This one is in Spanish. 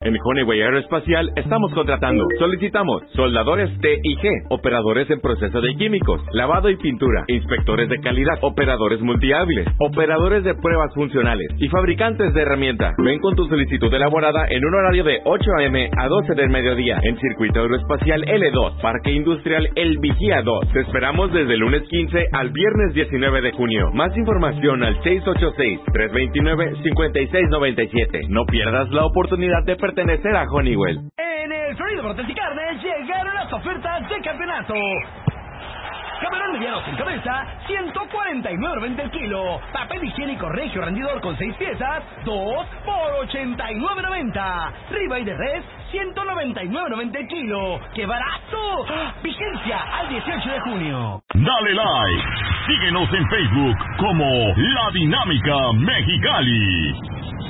En Honeywell Aeroespacial estamos contratando. Solicitamos soldadores T y G, operadores en proceso de químicos, lavado y pintura, inspectores de calidad, operadores multihábiles, operadores de pruebas funcionales y fabricantes de herramientas. Ven con tu solicitud elaborada en un horario de 8 a.m. a 12 del mediodía en Circuito Aeroespacial L2, Parque Industrial El Vigía 2. Te esperamos desde el lunes 15 al viernes 19 de junio. Más información al 686-329-5697. No pierdas la oportunidad de pertenecer a Honeywell. En el Florido Cortes y Carnes llegaron las ofertas de campeonato. Camarón mediano sin cabeza, 149.90 el kilo. Papel higiénico Regio rendidor con 6 piezas, 2 por 89.90. Ribeye de res, 199.90 el kilo. ¡Qué barato! Vigencia al 18 de junio. Dale like. Síguenos en Facebook como La Dinámica Mexicali.